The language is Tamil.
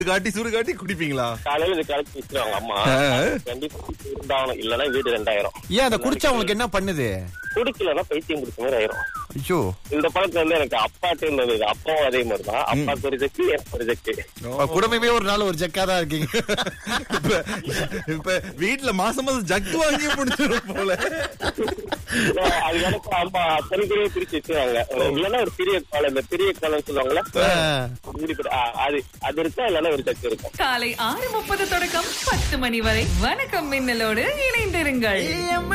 காட்டி சுடு காட்டி குடிப்பீங்களா? காலையில இது கலக்கி வச்சிருவாங்க அம்மா. கண்டிப்பா இருந்தாகணும், இல்லன்னா வீடு 2000. ஏன் அதை குடிச்சா உங்களுக்கு என்ன பண்ணுது? குடிக்கலன்னா பைத்தியம் குடிச்ச மாதிரி ஆயிரும். ஐயோ, இந்த பழக்கம் வந்து எனக்கு அப்பாட்டு இருந்தது. அப்பாவும் அதே மாதிரிதான். அப்பாவுக்கு ஒரு ஜக்கு, எனக்கு ஒரு ஜக்கு. குடும்பமே ஒரு நாள் ஒரு ஜக்கா தான் இருக்கீங்க. இப்ப வீட்டுல மாசம் மாசம் ஜக்கு வாங்கி முடிச்சிடும் போல. அது எனக்கு அம்மா தனித்தனியே பிரிச்சு வச்சுருவாங்க. இல்லன்னா ஒரு பெரிய காலம், இந்த பெரிய காலம் சொல்லுவாங்கல்ல, அது இருக்கா, இல்லன்னா ஒரு ஜக்கு இருக்கும். காலை 6:30 தொடக்கம் 10 மணி வரை வணக்கம் மின்னலோடு இணைந்திருங்கள்.